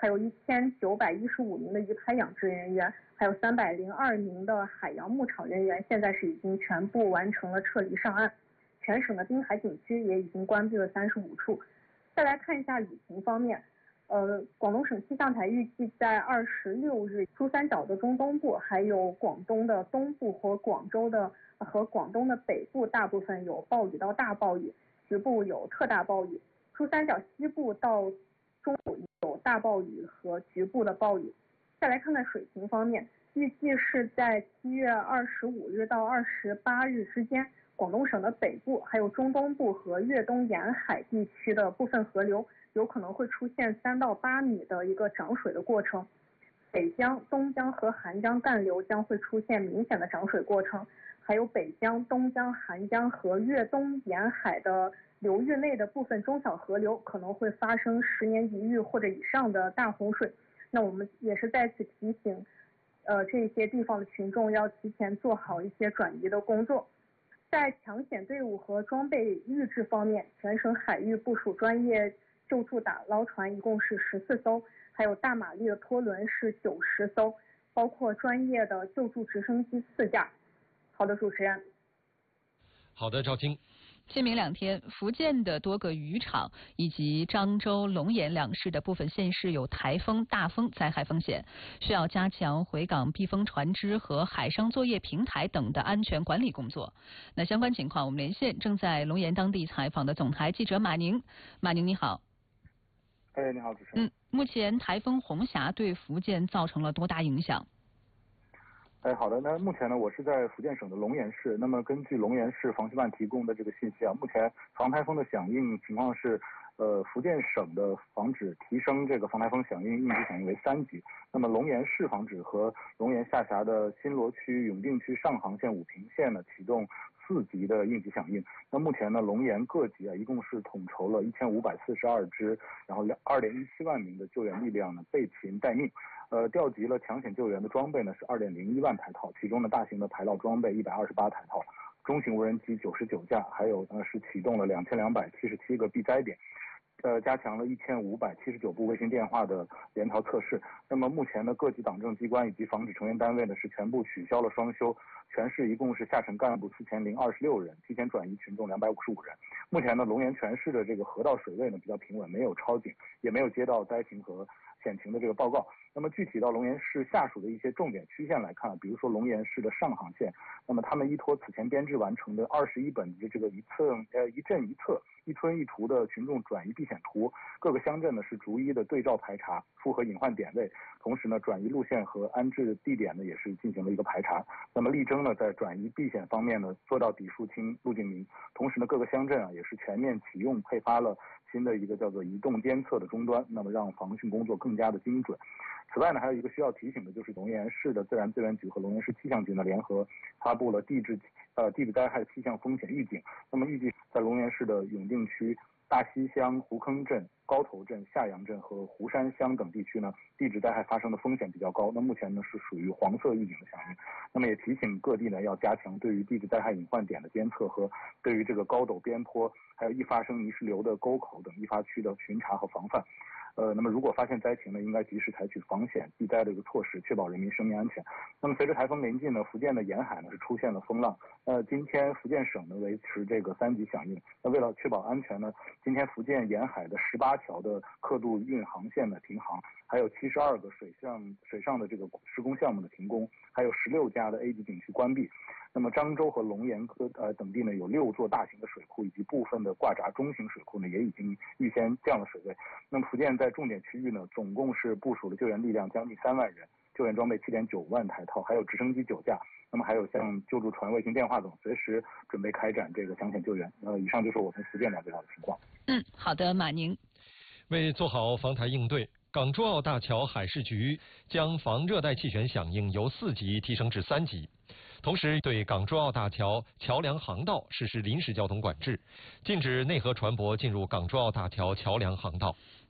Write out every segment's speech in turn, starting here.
还有1915名的鱼排养殖人员，还有302名的海洋牧场人员，现在是已经全部完成了撤离上岸。全省的滨海景区也已经关闭了35处。再来看一下旅行方面，广东省气象台预计在26日，珠三角的中东部，还有广东的东部和广东的北部大部分有暴雨到大暴雨，局部有特大暴雨。珠三角西部到中部有大暴雨和局部的暴雨。再来看看水情方面，预计是在7月25日到28日之间，广东省的北部、还有中东部和粤东沿海地区的部分河流有可能会出现3到8米的一个涨水的过程。北江、东江和韩江干流将会出现明显的涨水过程，还有北江、东江、韩江和粤东沿海的流域内的部分中小河流可能会发生10年一遇或者以上的大洪水。那我们也是再次提醒，这些地方的群众要提前做好一些转移的工作。在抢险队伍和装备预置方面，全省海域部署专业救助打捞船一共是14艘，还有大马力的拖轮是90艘，包括专业的救助直升机4架。好的，主持人。 好的，赵晶。 今明2天，福建的多个渔场以及漳州、龙岩2市的部分县市有台风、大风灾害风险，需要加强回港避风船只和海上作业平台等的安全管理工作。那相关情况，我们连线正在龙岩当地采访的总台记者马宁。马宁，你好。 你好，主持人。 目前台风红霞对福建造成了多大影响？ 好的，那目前呢，我是在福建省的龙岩市。那么根据龙岩市防汛办提供的这个信息啊，目前防台风的响应情况是，福建省的防止提升这个防台风响应应急响应为3级。那么龙岩市防指和龙岩下辖的新罗区、永定区上杭县、武平县呢启动4级的应急响应。那目前呢，龙岩各级啊，一共是统筹了1542支，然后2.17万名的救援力量呢备勤待命。调集了抢险救援的装备呢是2.01万台套，其中呢大型的排涝装备128台套，中型无人机99架，还有呢是启动了2277个避灾点。加强了1579部卫星电话的联逃测试。那么目前呢，各级党政机关以及防指成员单位呢是全部取消了双休，全市一共是下沉干部4026人，提前转移群众255人。目前呢，龙岩全市的这个河道水位呢比较平稳，没有超警，也没有接到灾情和险情的这个报告。那么具体到龙岩市下属的一些重点区县来看，比如说龙岩市的上杭县，那么他们依托此前编制完成的21本的这个一镇一测、一村一图的群众转移避险图，各个乡镇呢是逐一的对照排查，符合隐患点位，同时呢转移路线和安置地点呢也是进行了一个排查。那么力争呢在转移避险方面呢做到底数清、路径明，同时呢各个乡镇啊也是全面启用配发了新的一个叫做移动监测的终端，那么让防汛工作更加的精准。此外呢，还有一个需要提醒的就是龙岩市的自然资源局和龙岩市气象局呢联合发布了地质灾害气象风险预警。那么预计在龙岩市的永定区、大溪乡、湖坑镇、高头镇、下阳镇和湖山乡等地区呢，地质灾害发生的风险比较高。那目前呢是属于黄色预警的响应。那么也提醒各地呢要加强对于地质灾害隐患点的监测和对于这个高陡边坡还有易发生泥石流的沟口等易发区的巡查和防范。那么如果发现灾情呢，应该及时采取防险避灾的一个措施，确保人民生命安全。那么随着台风临近呢，福建的沿海呢是出现了风浪。今天福建省呢维持这个3级响应。那为了确保安全呢，今天福建沿海的18条的客渡运航线呢停航，还有72个水上的这个施工项目的停工，还有16家的 A 级景区关闭。那么漳州和龙岩等地呢有6座大型的水库以及部分的挂闸中型水库呢也已经预先降了水位。那么福建在重点区域呢总共是部署了救援力量将近3万人，救援装备7.9万台套，还有直升机9架。那么还有像救助船、卫星电话等，随时准备开展这个抢险救援。以上就是我们福建了解到的情况。 好的，马宁。 为做好防台应对，港珠澳大桥海事局将防热带气旋响应由4级提升至3级，同时对港珠澳大桥桥梁航道实施临时交通管制，禁止内河船舶进入港珠澳大桥桥梁航道。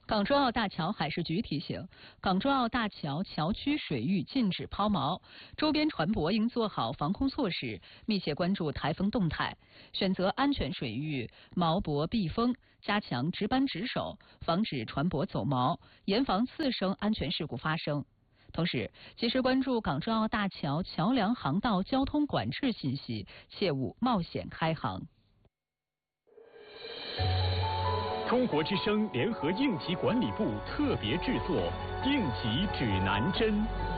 港珠澳大桥海事局提醒，港珠澳大桥桥区水域禁止抛锚，周边船舶应做好防空措施，密切关注台风动态，选择安全水域锚泊避风，加强值班值守，防止船舶走锚，严防次生安全事故发生。同时，及时关注港珠澳大桥桥梁航道交通管制信息，切勿冒险开航。 中国之声联合应急管理部特别制作《应急指南针》。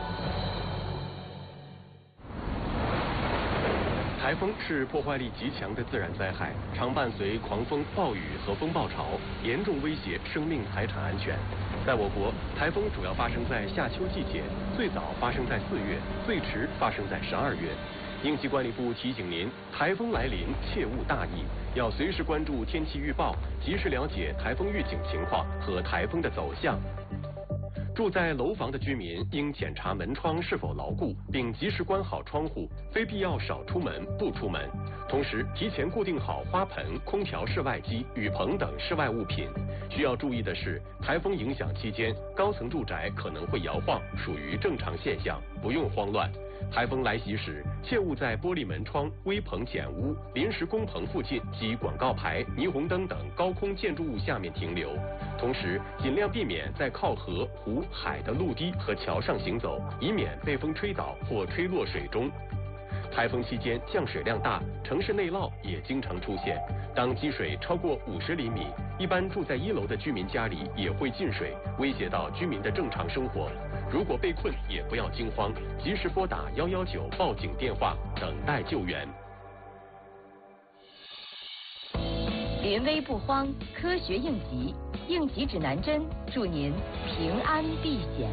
台风是破坏力极强的自然灾害，常伴随狂风、暴雨和风暴潮，严重威胁生命财产安全。在我国，台风主要发生在夏秋季节，最早发生在4月，最迟发生在12月。应急管理部提醒您，台风来临切勿大意，要随时关注天气预报，及时了解台风预警情况和台风的走向。住在楼房的居民应检查门窗是否牢固，并及时关好窗户，非必要少出门不出门。同时，提前固定好花盆、空调室外机、雨棚等室外物品。需要注意的是，台风影响期间，高层住宅可能会摇晃，属于正常现象，不用慌乱。台风来袭时，切勿在玻璃门窗、危棚简屋、临时工棚附近及广告牌、霓虹灯等高空建筑物下面停留。同时，尽量避免在靠河、湖、海的陆地和桥上行走，以免被风吹倒或吹落水中。台风期间降水量大，城市内涝也经常出现。当积水超过50厘米，一般住在1楼的居民家里也会进水，威胁到居民的正常生活。如果被困，也不要惊慌，及时拨打119报警电话，等待救援。 临危不慌，科学应急，应急指南针，祝您平安避险。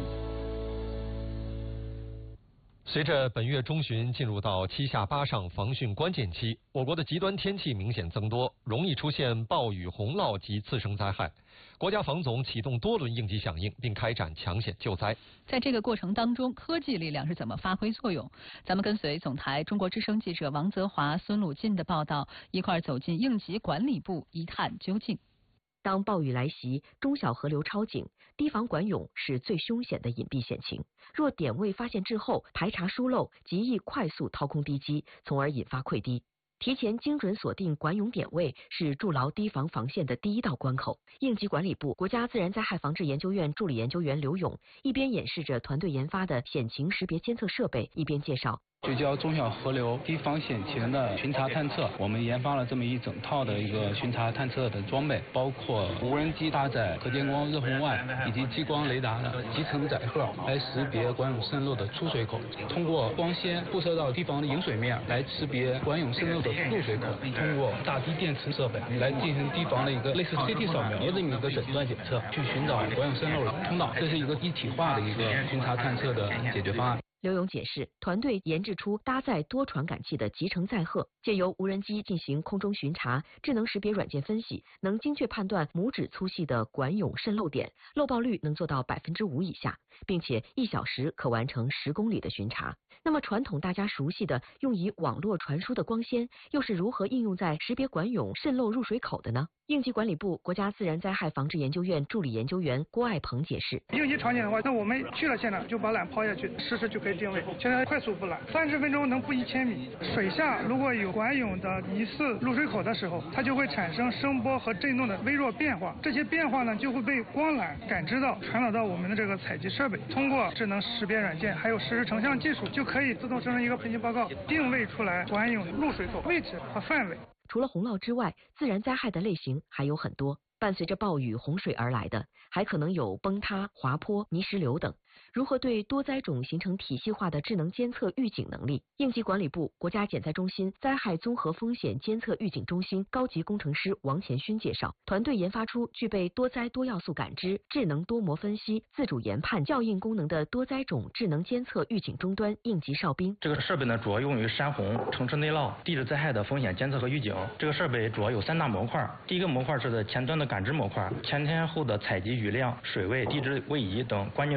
随着本月中旬进入到7下8上防汛关键期，我国的极端天气明显增多，容易出现暴雨、洪涝及次生灾害。国家防总启动多轮应急响应，并开展抢险救灾。 在这个过程当中，科技力量是怎么发挥作用？咱们跟随总台中国之声记者王泽华、孙鲁进的报道，一块走进应急管理部一探究竟。 当暴雨来袭，中小河流超警，堤防管涌是最凶险的隐蔽险情。若点位发现滞后，排查疏漏，极易快速掏空堤基，从而引发溃堤。提前精准锁定管涌点位是筑牢堤防防线的第一道关口。应急管理部国家自然灾害防治研究院助理研究员刘勇一边演示着团队研发的险情识别监测设备，一边介绍。 聚焦中小河流堤防险情的巡查探测，我们研发了这么一整套的一个巡查探测的装备，包括无人机搭载可见光热红外以及激光雷达的集成载荷，来识别管涌渗漏的出水口，通过光纤辐射到堤防的引水面来识别管涌渗漏的入水口，通过大堤电池设备来进行堤防的一个类似 CT 扫描的一个诊断检测，去寻找管涌渗漏的通道，这是一个一体化的一个巡查探测的解决方案。 刘勇解释，团队研制出搭载多传感器的集成载荷，借由无人机进行空中巡查、智能识别软件分析，能精确判断拇指粗细的管涌渗漏点，漏报率能做到5%以下，并且1小时可完成10公里的巡查。那么传统大家熟悉的用以网络传输的光纤，又是如何应用在识别管涌渗漏入水口的呢？应急管理部国家自然灾害防治研究院助理研究员郭爱鹏解释： 应急场景的话，那我们去了现场就把缆抛下去，实时就可以定位，现在快速布缆，30分钟能布1000米。水下如果有管涌的疑似入水口的时候，它就会产生声波和震动的微弱变化，这些变化呢就会被光缆感知到，传导到我们的这个采集设备，通过智能识别软件还有实时成像技术，就可以自动生成一个分析报告，定位出来管涌入水口位置和范围。 除了洪涝之外，自然灾害的类型还有很多。伴随着暴雨、洪水而来的，还可能有崩塌、滑坡、泥石流等。如何对多灾种形成体系化的智能监测预警能力？应急管理部国家减灾中心灾害综合风险监测预警中心高级工程师王前勋介绍，团队研发出具备多灾多要素感知、智能多模分析、自主研判、校应功能的多灾种智能监测预警终端应急哨兵。 这个设备呢，主要用于山洪、城市内涝、地质灾害的风险监测和预警。这个设备主要有3大模块，第一个模块是前端的感知模块，前天后的采集雨量、水位、地质位移等关键数据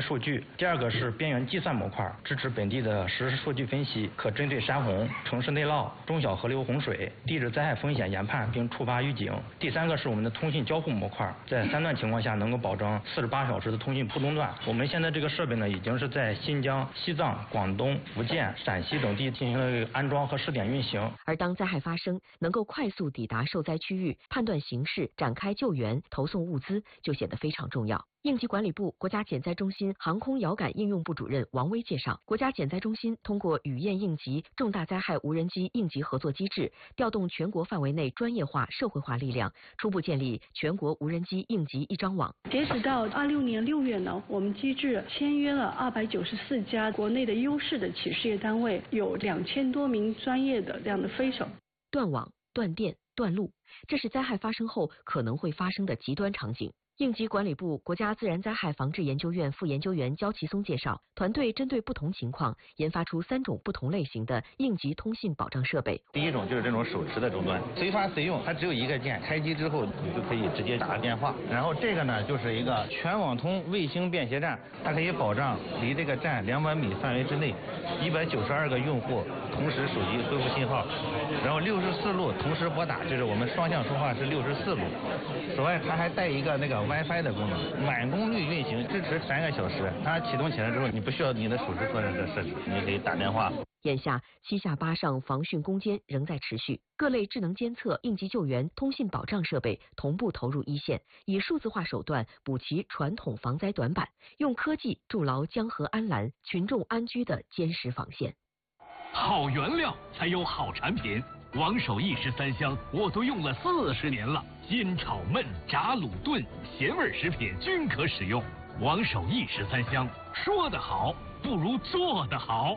第二个是边缘计算模块，支持本地的实时数据分析，可针对山洪、城市内涝、中小河流洪水、地质灾害风险研判并触发预警。第三个是我们的通信交互模块，在3段情况下能够保证48小时的通讯不中断。我们现在这个设备呢，已经是在新疆、西藏、广东、福建、陕西等地进行了安装和试点运行。 而当灾害发生，能够快速抵达受灾区域，判断形势，展开救援、投送物资，就显得非常重要。应急管理部国家减灾中心航空遥感应用部主任王威介绍，国家减灾中心通过雨燕应急、重大灾害无人机应急合作机制，调动全国范围内专业化、社会化力量，初步建立全国无人机应急一张网。 截止到26年6月呢，我们机制签约了294家国内的优势的企事业单位，有2000多名专业的这样的飞手。 断网、断电、断路，这是灾害发生后可能会发生的极端场景。应急管理部国家自然灾害防治研究院副研究员焦其松介绍，团队针对不同情况研发出3种不同类型的应急通信保障设备。 第一种就是这种手持的终端，随发随用，它只有一个键，开机之后你就可以直接打电话。然后这个呢就是一个全网通卫星便携站，它可以保障离这个站200米范围之内192个用户同时手机恢复信号，然后64路同时拨打，就是我们双向通话是64路。此外它还带一个那个WiFi 的功能，满功率运行，支持3个小时。它启动起来之后，你不需要你的手势做任何设置，你可以打电话。 眼下7下8上防汛攻坚仍在持续，各类智能监测、应急救援、通信保障设备同步投入一线，以数字化手段补齐传统防灾短板，用科技筑牢江河安澜、群众安居的坚实防线。 好原料才有好产品。王守义13香我都用了40年了，煎炒焖炸卤炖咸味食品均可使用。王守义13香，说得好不如做得好。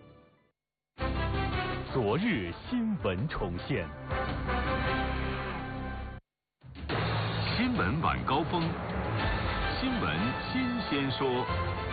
昨日新闻重现，新闻晚高峰，新闻新鲜说。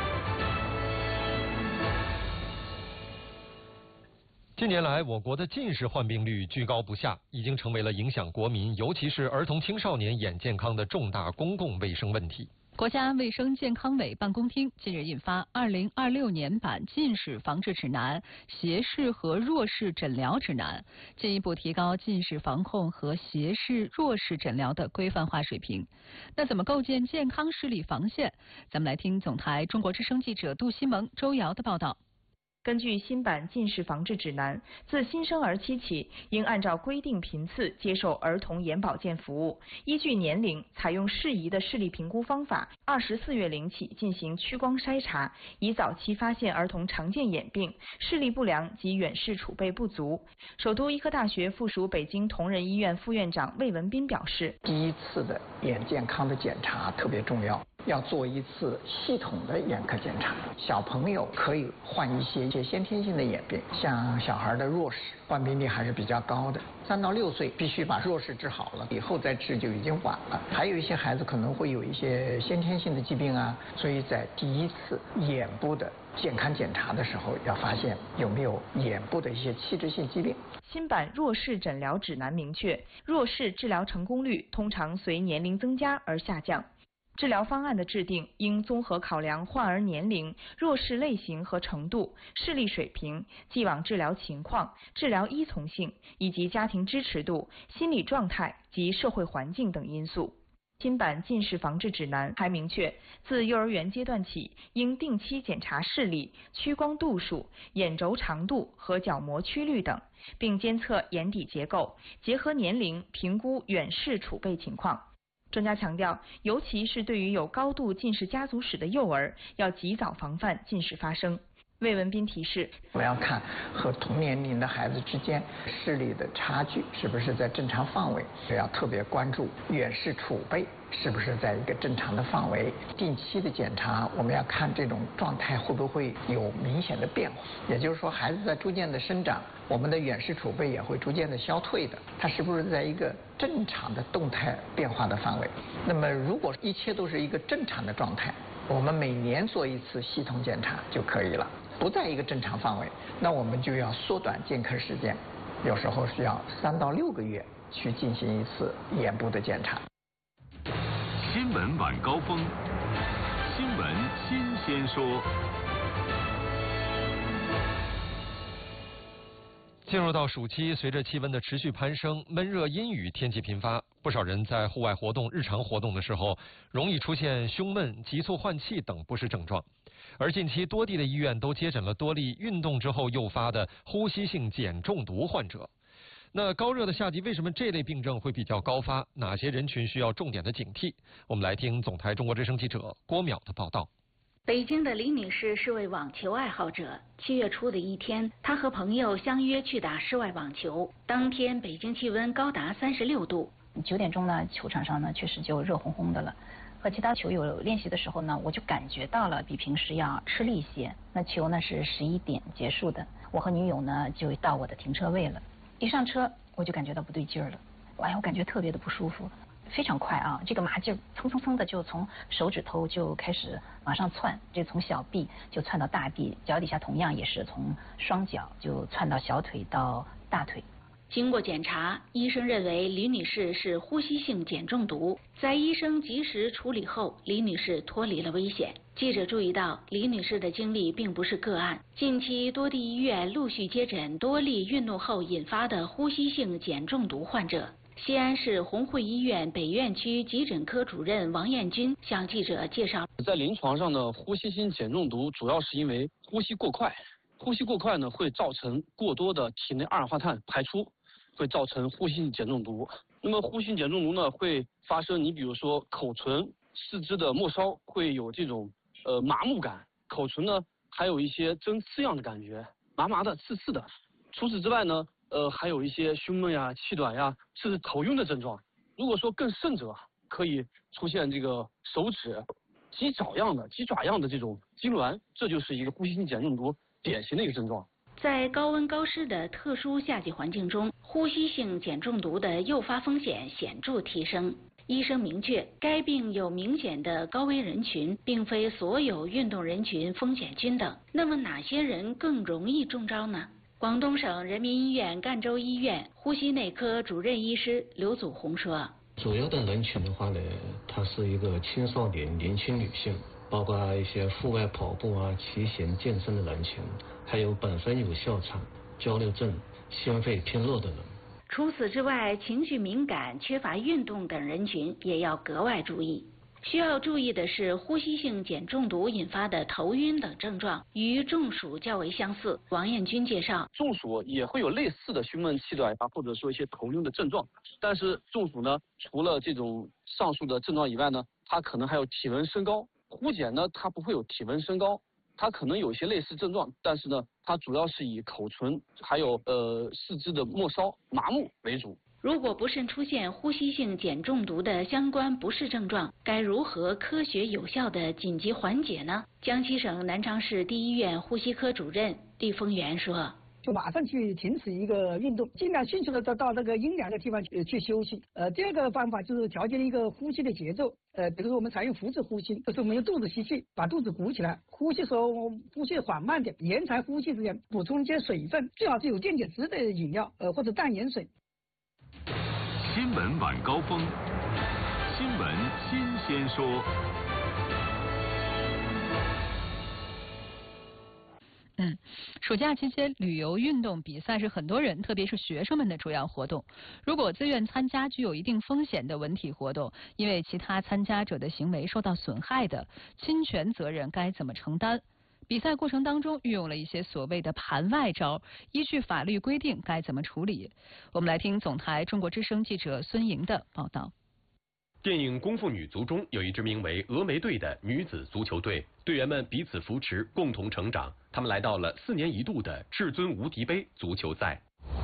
近年来，我国的近视患病率居高不下，已经成为了影响国民，尤其是儿童青少年眼健康的重大公共卫生问题。 国家卫生健康委办公厅近日印发2026年版近视防治指南、斜视和弱视诊疗指南，进一步提高近视防控和斜视、弱视诊疗的规范化水平。那怎么构建健康视力防线？咱们来听总台中国之声记者杜西蒙、周瑶的报道。 根据新版近视防治指南，自新生儿期起，应按照规定频次接受儿童眼保健服务，依据年龄采用适宜的视力评估方法，24月龄起进行屈光筛查，以早期发现儿童常见眼病、视力不良及远视储备不足。首都医科大学附属北京同仁医院副院长魏文斌表示， 第一次的眼健康的检查特别重要。要做一次系统的眼科检查，小朋友可以患一些先天性的眼病，像小孩的弱视患病率还是比较高的。3到6岁必须把弱视治好了，以后再治就已经晚了。还有一些孩子可能会有一些先天性的疾病啊，所以在第一次眼部的健康检查的时候，要发现有没有眼部的一些器质性疾病。 新版弱视诊疗指南明确，弱视治疗成功率通常随年龄增加而下降。治疗方案的制定应综合考量患儿年龄、弱视类型和程度、视力水平、既往治疗情况、治疗依从性以及家庭支持度、心理状态及社会环境等因素。新版近视防治指南还明确，自幼儿园阶段起，应定期检查视力、屈光度数、眼轴长度和角膜曲率等，并监测眼底结构，结合年龄评估远视储备情况。专家强调，尤其是对于有高度近视家族史的幼儿，要及早防范近视发生。魏文斌提示， 我们要看和同年龄的孩子之间视力的差距是不是在正常范围，也要特别关注远视储备是不是在一个正常的范围。定期的检查，我们要看这种状态会不会有明显的变化，也就是说孩子在逐渐的生长，我们的远视储备也会逐渐的消退的，它是不是在一个正常的动态变化的范围。那么如果一切都是一个正常的状态，我们每年做一次系统检查就可以了。不在一个正常范围，那我们就要缩短健康时间，有时候需要3到6个月去进行一次眼部的检查。 新闻晚高峰，新闻新鲜说。 进入到暑期，随着气温的持续攀升，闷热阴雨天气频发，不少人在户外活动、日常活动的时候，容易出现胸闷、急促换气等不适症状。而近期多地的医院都接诊了多例运动之后诱发的呼吸性碱中毒患者。那高热的夏季，为什么这类病症会比较高发？哪些人群需要重点的警惕？我们来听总台中国之声记者郭淼的报道。 北京的李女士是位网球爱好者。7月初的一天，她和朋友相约去打室外网球。当天北京气温高达36度。 9点钟呢，球场上呢确实就热烘烘的了。和其他球友练习的时候呢，我就感觉到了比平时要吃力一些。那球呢是11点结束的，我和女友呢就到我的停车位了。一上车我就感觉到不对劲儿了，我感觉特别的不舒服。非常快啊，这个麻劲蹭蹭蹭的就从手指头就开始往上窜，这从小臂就窜到大臂，脚底下同样也是从双脚就窜到小腿到大腿。 经过检查，医生认为李女士是呼吸性碱中毒。在医生及时处理后，李女士脱离了危险。记者注意到，李女士的经历并不是个案。近期多地医院陆续接诊多例运动后引发的呼吸性碱中毒患者。西安市红会医院北院区急诊科主任王彦军向记者介绍， 在临床上呢，呼吸性碱中毒主要是因为呼吸过快，呼吸过快呢会造成过多的体内二氧化碳排出，会造成呼吸性碱中毒。那么呼吸性碱中毒呢会发生，你比如说口唇、四肢的末梢会有这种麻木感，口唇呢还有一些针刺样的感觉，麻麻的、刺刺的。除此之外呢，还有一些胸闷呀、气短呀，甚至头晕的症状。如果说更甚者，可以出现这个手指鸡爪样的这种痉挛，这就是一个呼吸性碱中毒典型的一个症状。 在高温高湿的特殊夏季环境中，呼吸性碱中毒的诱发风险显著提升。医生明确，该病有明显的高危人群，并非所有运动人群风险均等。那么哪些人更容易中招呢？广东省人民医院赣州医院呼吸内科主任医师刘祖红说， 主要的人群的话呢，它是一个青少年、年轻女性，包括一些户外跑步啊、骑行、健身的人群，还有本身有哮喘、焦虑症、心肺偏弱的人。 除此之外，情绪敏感、缺乏运动等人群也要格外注意。需要注意的是，呼吸性碱中毒引发的头晕等症状与中暑较为相似。王彦军介绍， 中暑也会有类似的胸闷气短啊，或者说一些头晕的症状。但是中暑呢，除了这种上述的症状以外呢，它可能还有体温升高。呼碱呢，它不会有体温升高，它可能有一些类似症状，但是呢，它主要是以口唇还有四肢的末梢麻木为主。 如果不慎出现呼吸性碱中毒的相关不适症状，该如何科学有效的紧急缓解呢？江西省南昌市第一医院呼吸科主任厉峰元说， 就马上去停止一个运动，尽量迅速的到那个阴凉的地方去休息。第二个方法就是调节一个呼吸的节奏。比如说我们采用腹式呼吸，就是我们用肚子吸气，把肚子鼓起来，呼吸时候呼吸缓慢点，延长呼吸时间，补充一些水分，最好是有电解质的饮料，或者淡盐水。 新闻晚高峰，新闻新鲜说。 暑假期间，旅游、运动、比赛是很多人，特别是学生们的主要活动。如果自愿参加具有一定风险的文体活动，因为其他参加者的行为受到损害的，侵权责任该怎么承担？比赛过程当中运用了一些所谓的盘外招，依据法律规定该怎么处理？我们来听总台中国之声记者孙莹的报道。 电影《功夫女足》中有一支名为峨眉队的女子足球队，队员们彼此扶持，共同成长。他们来到了4年一度的至尊无敌杯足球赛。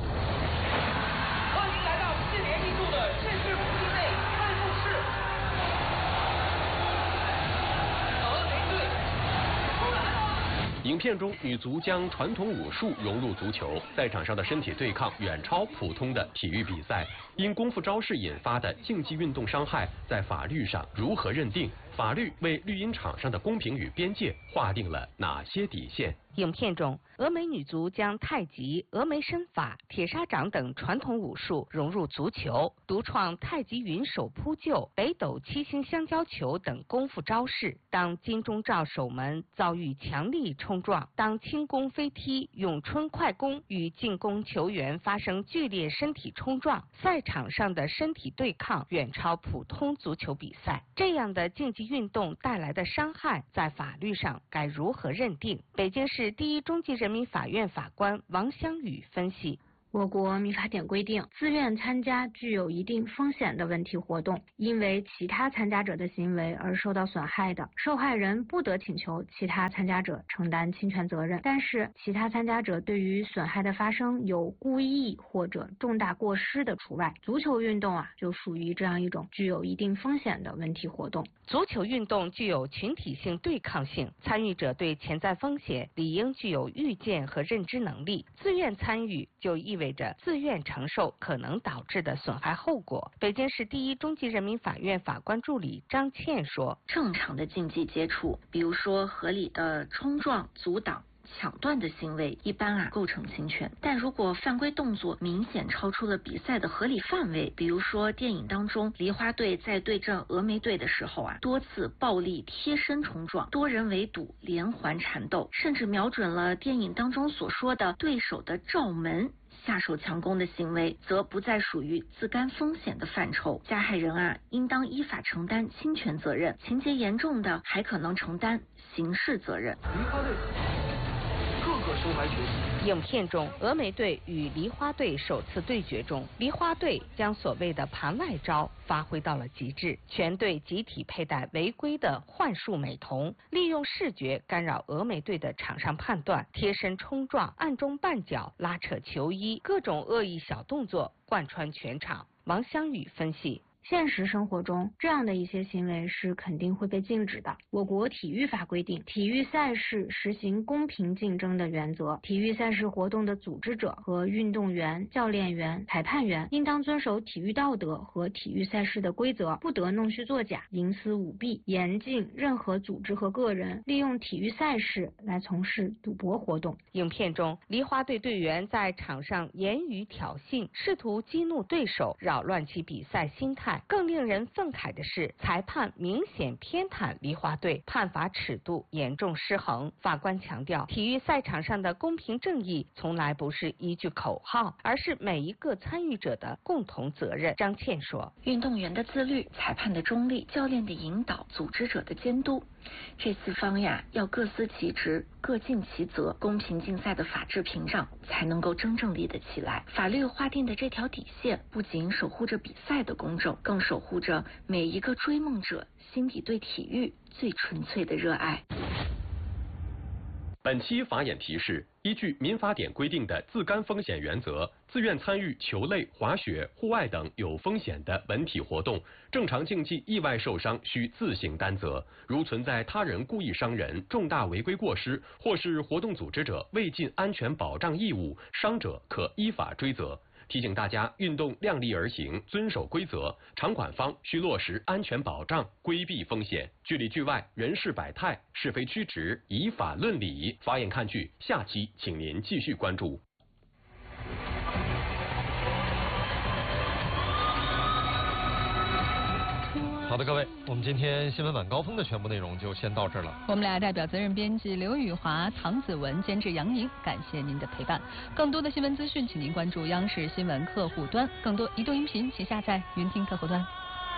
欢迎来到4年一度的世界无敌杯开幕式。峨眉队出来了！ 影片中，女足将传统武术融入足球，在场上的身体对抗远超普通的体育比赛。因功夫招式引发的竞技运动伤害，在法律上如何认定？ 法律为绿茵场上的公平与边界划定了哪些底线？ 影片中，峨眉女足将太极、峨眉身法、铁砂掌等传统武术融入足球，独创太极云手扑救、北斗七星香蕉球等功夫招式。当金钟罩守门遭遇强力冲撞，当轻功飞踢、咏春快攻与进攻球员发生剧烈身体冲撞，赛场上的身体对抗远超普通足球比赛。这样的竞技运动带来的伤害，在法律上该如何认定？北京市第一中级人民法院法官王香宇分析。 我国民法典规定，自愿参加具有一定风险的文体活动，因为其他参加者的行为而受到损害的，受害人不得请求其他参加者承担侵权责任。但是，其他参加者对于损害的发生有故意或者重大过失的除外。足球运动就属于这样一种具有一定风险的文体活动。 足球运动具有群体性对抗性，参与者对潜在风险理应具有预见和认知能力。自愿参与就意味着自愿承受可能导致的损害后果。北京市第一中级人民法院法官助理张倩说：“ 正常的竞技接触，比如说合理的冲撞、阻挡、抢断的行为一般构成侵权，但如果犯规动作明显超出了比赛的合理范围，比如说电影当中梨花队在对阵峨眉队的时候多次暴力贴身冲撞，多人围堵，连环缠斗，甚至瞄准了电影当中所说的对手的罩门下手强攻的行为，则不再属于自甘风险的范畴。加害人应当依法承担侵权责任，情节严重的还可能承担刑事责任。 梨花队各个收白球。 影片中，峨眉队与梨花队首次对决中，梨花队将所谓的盘外招发挥到了极致，全队集体佩戴违规的幻术美瞳，利用视觉干扰峨眉队的场上判断，贴身冲撞、暗中绊脚、拉扯球衣，各种恶意小动作贯穿全场。王香宇分析。 现实生活中，这样的一些行为是肯定会被禁止的。我国体育法规定，体育赛事实行公平竞争的原则，体育赛事活动的组织者和运动员、教练员、裁判员应当遵守体育道德和体育赛事的规则，不得弄虚作假、营私舞弊，严禁任何组织和个人利用体育赛事来从事赌博活动。 影片中，梨花队队员在场上言语挑衅，试图激怒对手，扰乱其比赛心态。更令人愤慨的是，裁判明显偏袒梨花队，判罚尺度严重失衡。法官强调，体育赛场上的公平正义从来不是一句口号，而是每一个参与者的共同责任。张倩说：“ 运动员的自律、裁判的中立、教练的引导、组织者的监督，这四方要各司其职，各尽其责，公平竞赛的法治屏障才能够真正立得起来。法律划定的这条底线，不仅守护着比赛的公正，更守护着每一个追梦者心底对体育最纯粹的热爱。” 本期法眼提示：依据民法典规定的自甘风险原则，自愿参与球类、滑雪、户外等有风险的文体活动，正常竞技意外受伤需自行担责。如存在他人故意伤人、重大违规过失，或是活动组织者未尽安全保障义务，伤者可依法追责。提醒大家运动量力而行，遵守规则，场馆方需落实安全保障，规避风险。剧里剧外，人事百态，是非曲直，以法论理。法眼看剧，下期请您继续关注。 好的，各位，我们今天新闻晚高峰的全部内容就先到这儿了。 我们俩代表责任编辑刘宇华、唐子文，监制杨宁，感谢您的陪伴。更多的新闻资讯，请您关注央视新闻客户端。更多移动音频，请下载云听客户端。